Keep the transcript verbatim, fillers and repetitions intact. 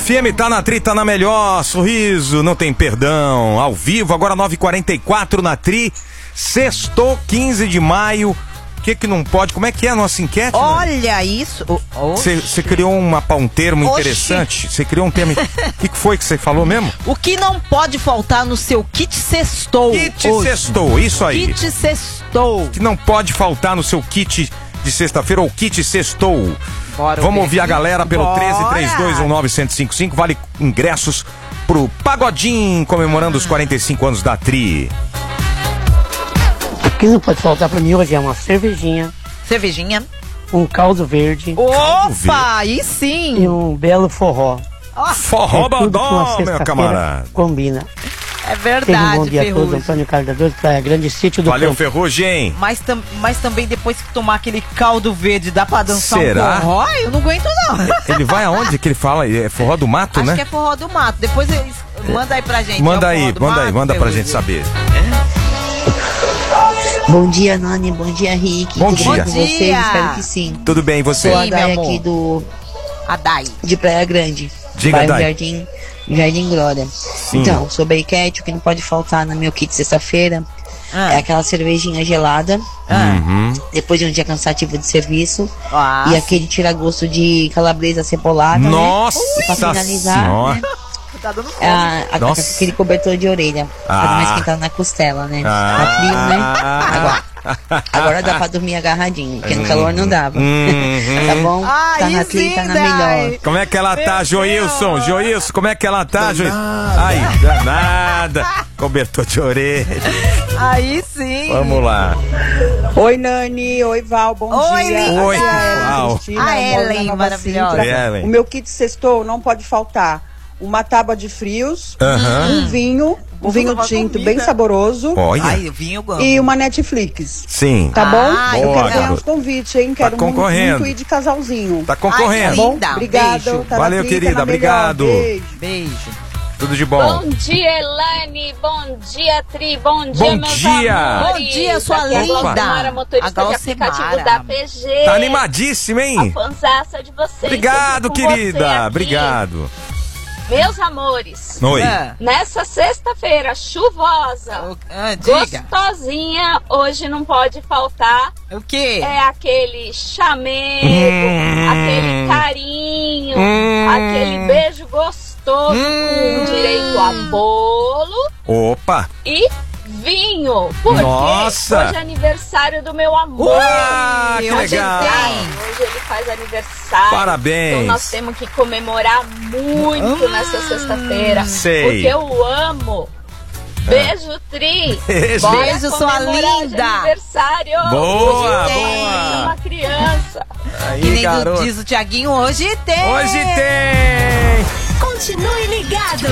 F M, tá na Tri, tá na melhor, sorriso, não tem perdão, ao vivo, agora nove e quarenta e quatro na Tri, sextou, quinze de maio, o que que não pode, como é que é a nossa enquete? Olha né? Isso, você criou uma, um termo Oxi. interessante, você criou um termo, o que, que foi que você falou mesmo? O que não pode faltar no seu kit sextou. Kit hoje. Sextou, isso aí. Kit sextou. O que não pode faltar no seu kit de sexta-feira ou kit sextou. Bora Vamos ouvir a galera pelo Bora. treze três dois um nove zero cinco cinco. Vale ingressos pro Pagodinho comemorando os quarenta e cinco anos da Tri. O que não pode faltar pra mim hoje é uma cervejinha. Cervejinha. Um caldo verde. Opa, verde. Aí sim. E um belo forró. Oh. Forró badó, meu camarada. Combina. É verdade, Tenha um bom dia Ferrugem. a todos, Antônio Carlos, Praia Grande, Sítio do Valeu, Campo. Ferrugem. Mas, tam, mas também depois que tomar aquele caldo verde, dá pra dançar Será? um forró? Eu não aguento não. Ele vai aonde que ele fala? É forró do mato, Acho né? Acho que é forró do mato. Depois eles, manda aí pra gente. Manda é aí, manda mato, aí, manda Ferrugem. Pra gente saber. Bom dia, Nani. Bom dia, Rick. Bom Tudo dia. bem com vocês? Espero que sim. Tudo bem, e você? Sou a Dai aqui do... A Dai. De Praia Grande. Diga, bairro Dai. Jardim, Jardim Glória. Sim. Então, sobre a enquete, o que não pode faltar no meu kit sexta-feira ah. é aquela cervejinha gelada. Ah. Uhum. Depois de um dia cansativo de serviço. Ah, e sim. aquele tira-gosto de calabresa cebolada. Nossa! Né? E pra finalizar, né? Tá dando fome. Ah, aquele cobertor de orelha. Ah. Pra mais esquentar na costela, né? Ah. Tá frio, né? Agora. Agora dá pra dormir agarradinho, porque no calor não dava. Uhum. Tá bom? Ai, tá na Tri, tá na melhor. Como é que ela tá, Meu Joilson? Deus. Joilson, como é que ela tá, Joilson? Ai, danada. Cobertor de orelha. Aí sim. Vamos lá. Oi, Nani. Oi, Val. Bom Oi, dia. linda. Oi, Val. A Ellen, maravilhosa. Ellen. O meu kit sextou não pode faltar uma tábua de frios, Uhum. um vinho, um vinho tinto bem saboroso. Olha. Ai, vinho amo. E uma Netflix. Sim. Tá bom? Ah, eu boa, quero ganhar garoto. uns convites, hein? Quero Tá muito, concorrendo. muito ir de casalzinho. Tá concorrendo. Ai, Tá bom? linda. Obrigado. Beijo. Tá na Valeu, Tri, tá querida. na melhor. Obrigado. Beijo. Beijo. Tudo de bom. Bom dia, Elane. Bom dia, Tri. Bom dia, Bom meus dia. amores. Bom dia, sua Aqui é a linda. Glaucimara, A motorista de Glaucimara. aplicativo da P G. Tá animadíssima, A hein? fanzaça de vocês. Obrigado, Tô com você querida. aqui. Obrigado. Meus amores, Oi. Ah, nessa sexta-feira chuvosa, o- ah, diga. gostosinha, hoje não pode faltar. O quê? É aquele chamego, Hum. aquele carinho, Hum. aquele beijo gostoso Hum. com direito a bolo Opa. e vinho. Porque Nossa. hoje é aniversário do meu amor. Uau, que hoje legal. tem. Hoje ele faz aniversário. Parabéns. Então nós temos que comemorar muito Hum. nessa sexta-feira. Sei. Porque eu amo. Beijo, Tri. Beijo. Bora Beijo, sua comemorar de linda. aniversário. Boa, Hoje tem. boa. Chama criança. Aí, Que nem garoto. diz o Thiaguinho, hoje tem. Hoje tem. Continue ligado.